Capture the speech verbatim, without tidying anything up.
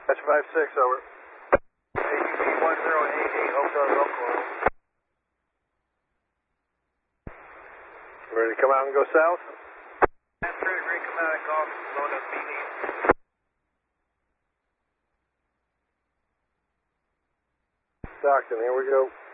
That's five six, over. A U P one zero eight eight, Hotel Local. Ready to come out and go south? That's third degree, come out and call, going to B D. Stockton, here we go.